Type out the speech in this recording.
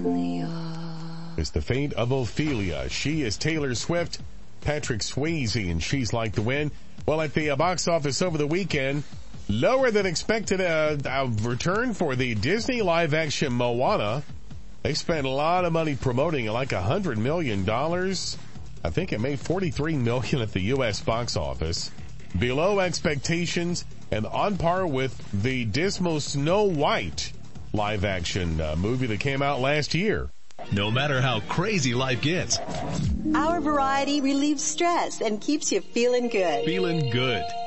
It's The Fate of Ophelia. She is Taylor Swift, Patrick Swayze, and She's Like the Wind. Well, at the box office over the weekend, lower than expected return for the Disney live-action Moana. They spent a lot of money promoting it, like $100 million. I think it made $43 million at the U.S. box office. Below expectations and on par with the dismal Snow White live-action movie that came out last year. No matter how crazy life gets, our variety relieves stress and keeps you feeling good. Feeling good.